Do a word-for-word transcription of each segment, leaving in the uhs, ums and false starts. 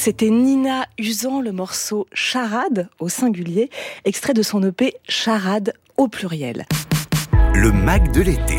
C'était Nina Uzan, le morceau Charade au singulier, extrait de son E P Charade au pluriel. Le Mac de l'été.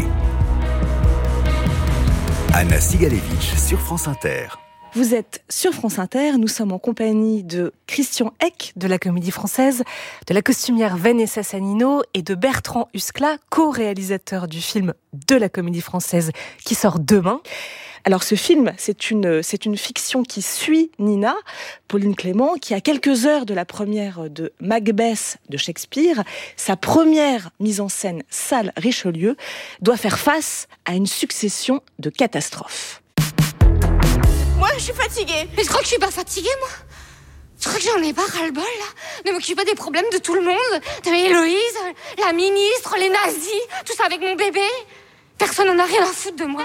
Anna Sigalevitch sur France Inter. Vous êtes sur France Inter, nous sommes en compagnie de Christian Eck de la Comédie Française, de la costumière Vanessa Sanino et de Bertrand Huskla, co-réalisateur du film de la Comédie Française qui sort demain. Alors ce film, c'est une, c'est une fiction qui suit Nina, Pauline Clément, qui à quelques heures de la première de Macbeth de Shakespeare, sa première mise en scène salle Richelieu, doit faire face à une succession de catastrophes. Moi, je suis fatiguée. Mais je crois que je suis pas fatiguée, moi. Je crois que j'en ai pas ras-le-bol, là. Ne m'occupe pas des problèmes de tout le monde. De Héloïse, la ministre, les nazis, tout ça avec mon bébé. Personne n'en a rien à foutre de moi.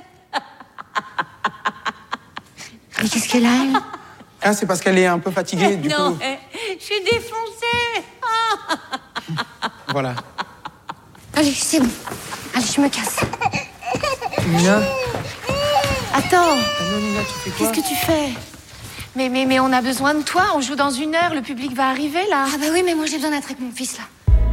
Mais qu'est-ce qu'elle a, elle ? Ah, c'est parce qu'elle est un peu fatiguée, du non, coup. euh, je suis défoncée. Voilà. Allez, c'est bon. Allez, je me casse. Nina, Attends, ah non, Nina, tu fais quoi ? Qu'est-ce que tu fais ? mais, mais, mais on a besoin de toi. On joue dans une heure. Le public va arriver, là. Ah bah oui, mais moi j'ai besoin d'être avec mon fils, là.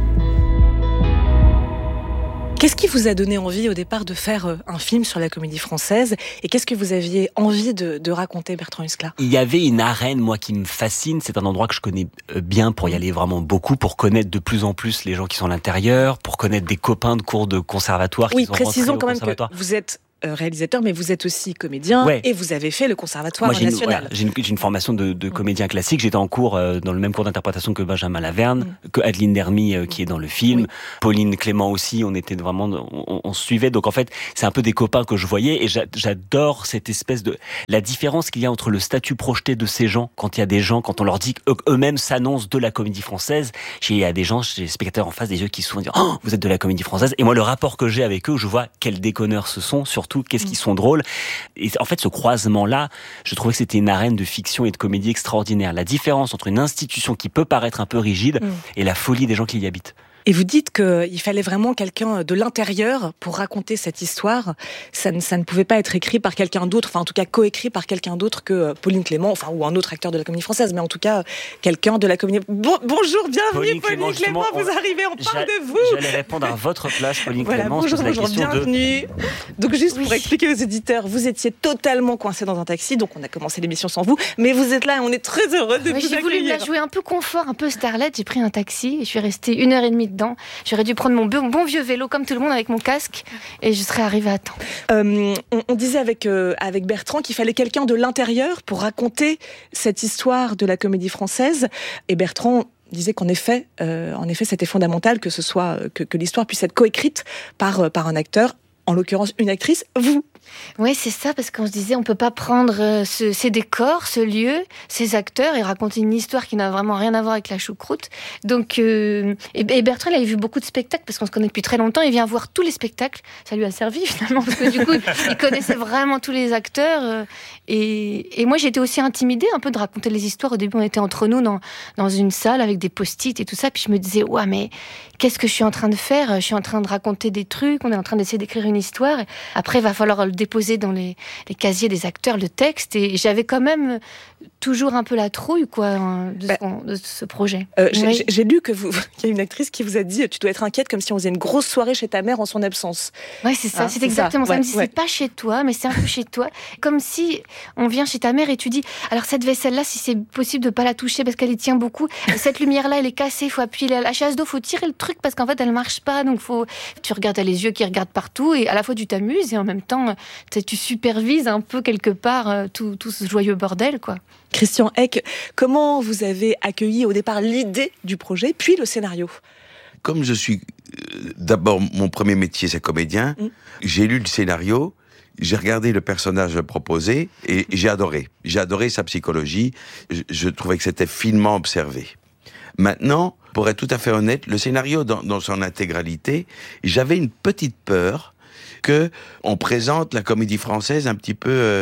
Qu'est-ce qui vous a donné envie au départ de faire un film sur la Comédie Française et qu'est-ce que vous aviez envie de, de raconter, Bertrand Huskla ? Il y avait une arène, moi, qui me fascine. C'est un endroit que je connais bien pour y aller vraiment beaucoup, pour connaître de plus en plus les gens qui sont à l'intérieur, pour connaître des copains de cours de conservatoire Oui, qui sont rentrés précisons au quand même que conservatoire. vous êtes réalisateur, mais vous êtes aussi comédien Ouais. et vous avez fait le Conservatoire Moi, j'ai une, national. voilà, j'ai, une, j'ai une formation de, de comédien classique. J'étais en cours euh, dans le même cours d'interprétation que Benjamin Laverne, mm. que Adeline Dermy euh, qui est dans le film, oui. Pauline Clément aussi. On était vraiment, on, on suivait. Donc en fait, c'est un peu des copains que je voyais et j'a, j'adore cette espèce de la différence qu'il y a entre le statut projeté de ces gens quand il y a des gens, quand on leur dit qu'eux-mêmes s'annoncent de la Comédie Française. Il y a des gens, j'ai des spectateurs en face des yeux qui se souvent disent oh, vous êtes de la Comédie Française. Et moi, le rapport que j'ai avec eux, je vois quels déconneurs ce sont, surtout qu'est-ce qu'ils sont drôles. Et en fait, ce croisement-là, je trouvais que c'était une arène de fiction et de comédie extraordinaire. La différence entre une institution qui peut paraître un peu rigide mmh. et la folie des gens qui y habitent. Et vous dites qu'il fallait vraiment quelqu'un de l'intérieur pour raconter cette histoire. Ça ne, ça ne pouvait pas être écrit par quelqu'un d'autre, enfin en tout cas coécrit par quelqu'un d'autre que Pauline Clément, enfin ou un autre acteur de la Comédie Française, mais en tout cas quelqu'un de la Comédie. Bon, bonjour, bienvenue Pauline, Pauline Clément, vous on... arrivez, on parle de vous. J'allais répondre à votre place, Pauline voilà, Clément. Bonjour, bonjour, bienvenue. De... Donc juste oui. pour expliquer aux éditeurs, vous étiez totalement coincé dans un taxi, donc on a commencé l'émission sans vous, mais vous êtes là et on est très heureux de ouais, vous j'ai accueillir. J'ai voulu me la jouer un peu confort, un peu starlet. J'ai pris un taxi et je suis restée une heure et demie dedans. J'aurais dû prendre mon bon vieux vélo comme tout le monde avec mon casque et je serais arrivée à temps. Euh, on, on disait avec, euh, avec Bertrand qu'il fallait quelqu'un de l'intérieur pour raconter cette histoire de la Comédie Française et Bertrand disait qu'en effet, euh, en effet c'était fondamental que, ce soit, que, que l'histoire puisse être coécrite par, par un acteur, en l'occurrence une actrice, vous. Oui, c'est ça, parce qu'on se disait, on peut pas prendre euh, ce, ces décors, ce lieu, ces acteurs et raconter une histoire qui n'a vraiment rien à voir avec la choucroute. Donc, euh, et, et Bertrand, il avait vu beaucoup de spectacles, parce qu'on se connaît depuis très longtemps, il vient voir tous les spectacles. Ça lui a servi, finalement, parce que du coup, il connaissait vraiment tous les acteurs. Euh, et, et moi, j'étais aussi intimidée un peu de raconter les histoires. Au début, on était entre nous dans, dans une salle avec des post-it et tout ça, puis je me disais, ouais, mais qu'est-ce que je suis en train de faire ? Je suis en train de raconter des trucs, on est en train d'essayer d'écrire une histoire. Et après, il va falloir le déposer dans les, les casiers des acteurs, le texte, et j'avais quand même toujours un peu la trouille quoi, de, bah, ce, de ce projet. Euh, j'ai, oui. j'ai lu que vous, qu'il y a une actrice qui vous a dit tu dois être inquiète comme si on faisait une grosse soirée chez ta mère en son absence. Oui, c'est ça, hein, c'est, c'est exactement ça. ça. Ouais, me dit, ouais. c'est pas chez toi, mais c'est un peu chez toi. Comme si on vient chez ta mère et tu dis alors cette vaisselle-là, si c'est possible de pas la toucher parce qu'elle y tient beaucoup, cette lumière-là, elle est cassée, il faut appuyer la chasse d'eau, il faut tirer le truc parce qu'en fait, elle marche pas, donc faut... tu regardes, t'as les yeux qui regardent partout et à la fois tu t'amuses et en même temps, tu supervises un peu quelque part euh, tout, tout ce joyeux bordel, quoi. Christian Eck, comment vous avez accueilli au départ l'idée du projet, puis le scénario ? Comme je suis... Euh, d'abord, mon premier métier, c'est comédien. Mmh. J'ai lu le scénario, j'ai regardé le personnage proposé et j'ai adoré. J'ai adoré sa psychologie. Je, je trouvais que c'était finement observé. Maintenant, pour être tout à fait honnête, le scénario dans, dans son intégralité, j'avais une petite peur que on présente la Comédie Française un petit peu euh,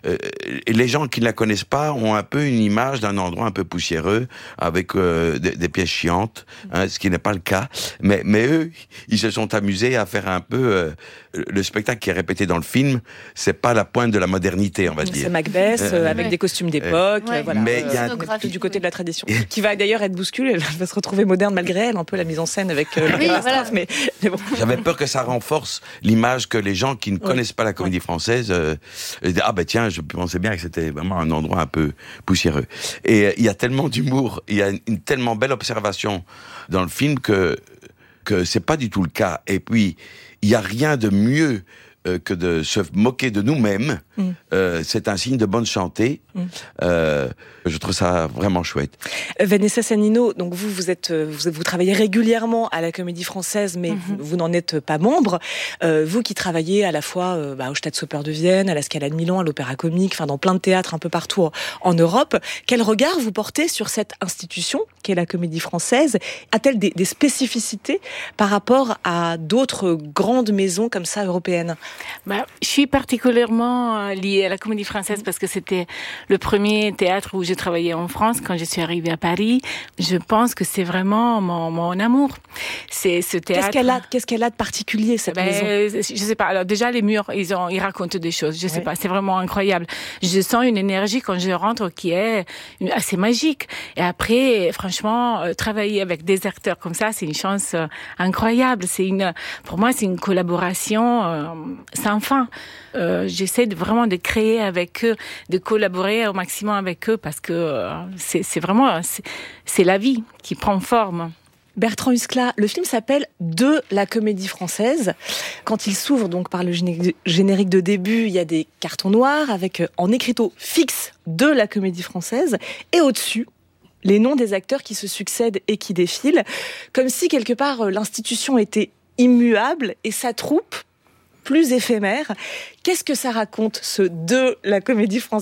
euh, les gens qui ne la connaissent pas ont un peu une image d'un endroit un peu poussiéreux, avec euh, des, des pièces chiantes, hein, ce qui n'est pas le cas. Mais, mais eux, ils se sont amusés à faire un peu euh, le spectacle qui est répété dans le film. C'est pas la pointe de la modernité, on va dire. C'est Macbeth euh, euh, avec ouais. des costumes d'époque, Ouais. euh, voilà. Mais il y a un... Scénographie, du côté oui. de la tradition, qui va d'ailleurs être bousculée. Elle va se retrouver moderne malgré elle, un peu la mise en scène avec euh, Oui, la voilà. mais, mais bon. J'avais peur que ça renforce l'image que les gens qui ne connaissent pas la comédie française euh, disent, ah ben tiens, je pensais bien que c'était vraiment un endroit un peu poussiéreux. Et euh, il y a tellement d'humour, il y a une, une tellement belle observation dans le film que que c'est pas du tout le cas. Et puis il y a rien de mieux euh, que de se moquer de nous-mêmes. Mm. Euh, c'est un signe de bonne santé. Mm. Euh, je trouve ça vraiment chouette. Vanessa Sanino, donc vous, vous êtes, vous, vous travaillez régulièrement à la Comédie Française, mais mm-hmm. vous, vous n'en êtes pas membre. Euh, vous qui travaillez à la fois euh, bah, au Staatsoper de Vienne, à la Scala de Milan, à l'Opéra Comique, enfin dans plein de théâtres un peu partout en, en Europe, quel regard vous portez sur cette institution qu'est la Comédie Française? A-t-elle des, des spécificités par rapport à d'autres grandes maisons comme ça européennes? Bah, je suis particulièrement liée à la Comédie Française parce que c'était le premier théâtre où j'ai travaillé en France quand je suis arrivée à Paris. Je pense que c'est vraiment mon, mon amour. C'est ce théâtre. Qu'est-ce qu'elle a, qu'est-ce qu'elle a de particulier, cette ben, maison? Je sais pas. Alors déjà les murs, ils ont, ils racontent des choses. Je sais ouais. pas. C'est vraiment incroyable. Je sens une énergie quand je rentre qui est assez magique. Et après, franchement, travailler avec des acteurs comme ça, c'est une chance incroyable. C'est une, pour moi, c'est une collaboration euh, sans fin. Euh, j'essaie de, vraiment de créer avec eux, de collaborer au maximum avec eux parce que euh, c'est, c'est vraiment c'est, c'est la vie qui prend forme. Bertrand Huskla, le film s'appelle De la Comédie Française. Quand il s'ouvre donc par le générique de début, il y a des cartons noirs avec en écriteau fixe De la Comédie Française et au-dessus les noms des acteurs qui se succèdent et qui défilent, comme si quelque part l'institution était immuable et sa troupe plus éphémère. Qu'est-ce que ça raconte, ce De la Comédie Française ?